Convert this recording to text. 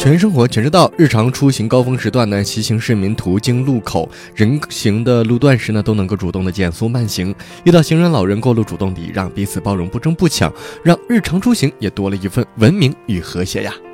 全生活全知道，日常出行高峰时段呢，骑行市民途经路口、人行的路段时呢，都能够主动的减速慢行。遇到行人、老人过路，主动礼让，彼此包容，不争不抢，让日常出行也多了一份文明与和谐呀。